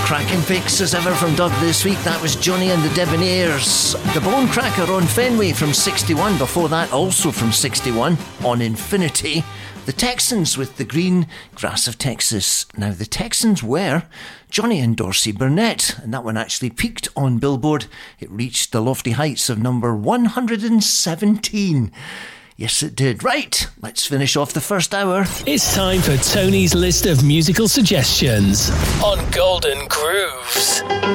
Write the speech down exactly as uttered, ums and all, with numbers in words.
cracking picks as ever from Doug this week. That was Johnny and the Debonaires. The Bone Cracker on Fenway from sixty-one. Before that, also from sixty-one, on Infinity. The Texans with The Green Grass of Texas. Now, the Texans were Johnny and Dorsey Burnett, and that one actually peaked on Billboard. It reached the lofty heights of number one hundred seventeen. Yes, it did. Right, let's finish off the first hour. It's time for Tony's list of musical suggestions on Golden Grooves.